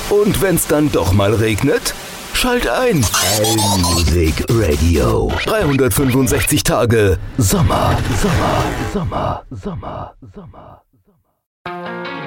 Und wenn's dann doch mal regnet? Schalt ein. Allmusic Radio. 365 Tage Sommer, Sommer, Sommer, Sommer, Sommer.